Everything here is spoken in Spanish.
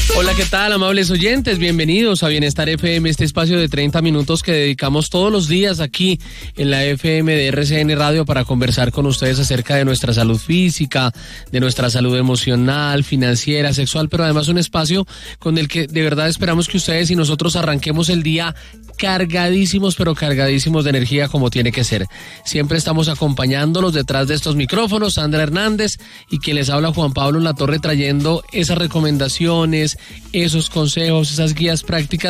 Hola, ¿qué tal, amables oyentes? Bienvenidos a Bienestar FM, este espacio de 30 minutos que dedicamos todos los días aquí en la FM de RCN Radio para conversar con ustedes acerca de nuestra salud física, de nuestra salud emocional, financiera, sexual, pero además un espacio con el que de verdad esperamos que ustedes y nosotros arranquemos el día cargadísimos, pero cargadísimos de energía como tiene que ser. Siempre estamos acompañándolos detrás de estos micrófonos, Sandra Hernández y quien les habla, Juan Pablo Latorre, trayendo esas recomendaciones, esos consejos, esas guías prácticas